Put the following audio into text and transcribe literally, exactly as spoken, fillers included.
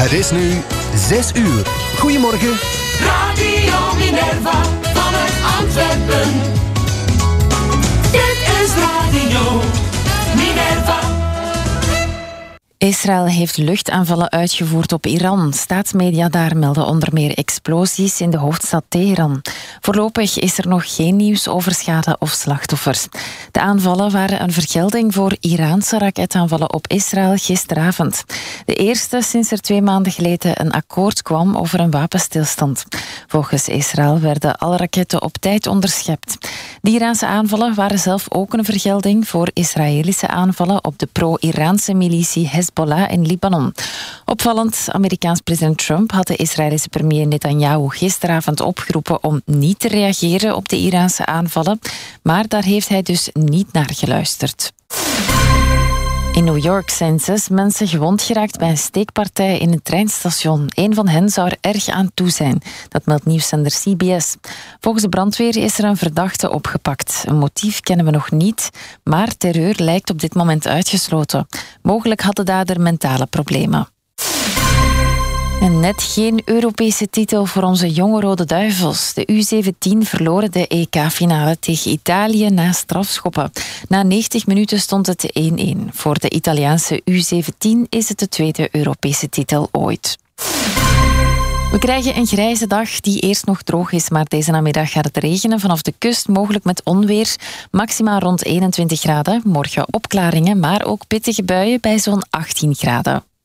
Het is nu zes uur. Goedemorgen. Radio Minerva vanuit Antwerpen. Dit is Radio Minerva. Israël heeft luchtaanvallen uitgevoerd op Iran. Staatsmedia daar melden onder meer explosies in de hoofdstad Teheran. Voorlopig is er nog geen nieuws over schade of slachtoffers. De aanvallen waren een vergelding voor Iraanse raketaanvallen op Israël gisteravond. De eerste sinds er twee maanden geleden een akkoord kwam over een wapenstilstand. Volgens Israël werden alle raketten op tijd onderschept. De Iraanse aanvallen waren zelf ook een vergelding voor Israëlische aanvallen op de pro-Iraanse militie Hezbollah in Libanon. Opvallend, Amerikaans president Trump had de Israëlische premier Netanyahu gisteravond opgeroepen om niet te reageren op de Iraanse aanvallen, maar daar heeft hij dus niet naar geluisterd. In New York zijn zes mensen gewond geraakt bij een steekpartij in een treinstation. Een van hen zou er erg aan toe zijn. Dat meldt nieuwszender C B S. Volgens de brandweer is er een verdachte opgepakt. Een motief kennen we nog niet, maar terreur lijkt op dit moment uitgesloten. Mogelijk had de dader mentale problemen. En net geen Europese titel voor onze jonge Rode Duivels. De U zeventien verloren de E K-finale tegen Italië na strafschoppen. Na negentig minuten stond het één-één. Voor de Italiaanse U zeventien is het de tweede Europese titel ooit. We krijgen een grijze dag die eerst nog droog is, maar deze namiddag gaat het regenen vanaf de kust, mogelijk met onweer. Maxima rond eenentwintig graden. Morgen opklaringen, maar ook pittige buien bij zo'n achttien graden.